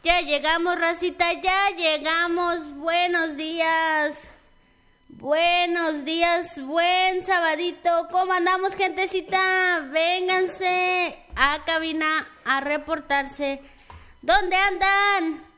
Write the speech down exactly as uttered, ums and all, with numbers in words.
Ya llegamos, racita, ya llegamos. Buenos días. Buenos días, buen sabadito. ¿Cómo andamos, gentecita? Vénganse a cabina a reportarse. ¿Dónde andan?